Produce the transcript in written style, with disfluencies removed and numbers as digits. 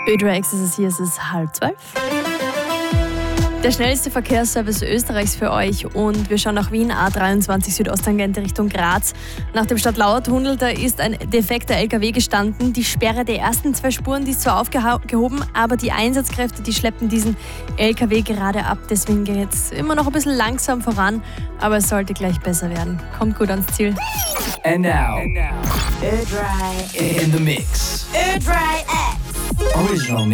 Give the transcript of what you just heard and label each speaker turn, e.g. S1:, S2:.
S1: Ö3X ist es hier, es ist 11:30. Der schnellste Verkehrsservice Österreichs für euch und wir schauen nach Wien, A23 Südosttangente Richtung Graz. Nach dem Stadtlauer-Tunnel, da ist ein defekter LKW gestanden. Die Sperre der ersten 2 Spuren, die ist zwar aufgehoben, aber die Einsatzkräfte, die schleppen diesen LKW gerade ab. Deswegen geht es immer noch ein bisschen langsam voran, aber es sollte gleich besser werden. Kommt gut ans Ziel.
S2: And now, Ö3 in the mix.
S3: Ö3X.
S2: Original mix.